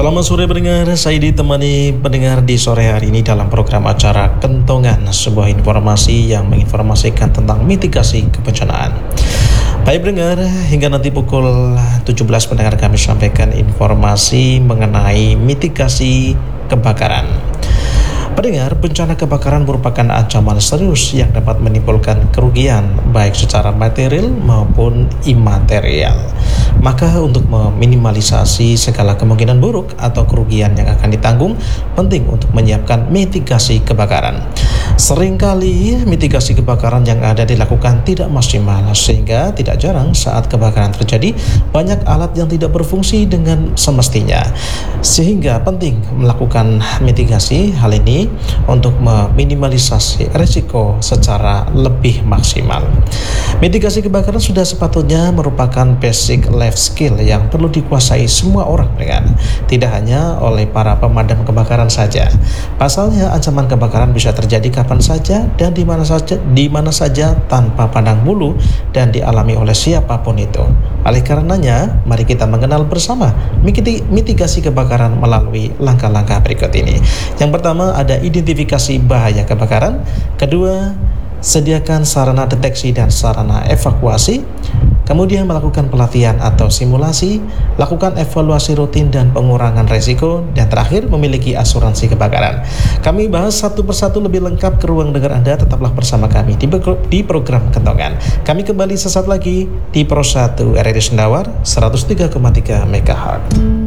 Selamat sore pendengar, saya ditemani pendengar di sore hari ini dalam program acara Kentongan, sebuah informasi yang menginformasikan tentang mitigasi kebencanaan. Baik pendengar, hingga nanti pukul 17 pendengar kami sampaikan informasi mengenai mitigasi kebakaran. Pendengar, bencana kebakaran merupakan ancaman serius yang dapat menimbulkan kerugian baik secara material maupun imaterial. Maka untuk meminimalisasi segala kemungkinan buruk atau kerugian yang akan ditanggung, penting untuk menyiapkan mitigasi kebakaran. Seringkali mitigasi kebakaran yang ada dilakukan tidak maksimal, sehingga tidak jarang saat kebakaran terjadi banyak alat yang tidak berfungsi dengan semestinya. Sehingga penting melakukan mitigasi hal ini untuk meminimalisasi risiko secara lebih maksimal. Mitigasi kebakaran sudah sepatutnya merupakan basic life skill yang perlu dikuasai semua orang, tidak hanya oleh para pemadam kebakaran saja. Pasalnya ancaman kebakaran bisa terjadi kapan saja dan di mana saja tanpa pandang bulu dan dialami oleh siapapun itu. Oleh karenanya, mari kita mengenal bersama mitigasi kebakaran melalui langkah-langkah berikut ini. Yang pertama ada identifikasi bahaya kebakaran. Kedua, sediakan sarana deteksi dan sarana evakuasi. Kemudian melakukan pelatihan atau simulasi, lakukan evaluasi rutin dan pengurangan resiko, dan terakhir memiliki asuransi kebakaran. Kami bahas satu persatu lebih lengkap ke ruang dengar Anda. Tetaplah bersama kami di program Kentongan. Kami kembali sesaat lagi di Pro 1 RRI Sendawar 103,3 MHz.